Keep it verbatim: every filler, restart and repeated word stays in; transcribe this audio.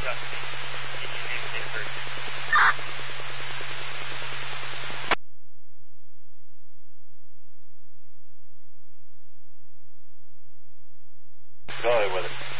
Dusty. Give me a name and date of birth. Go ahead with it.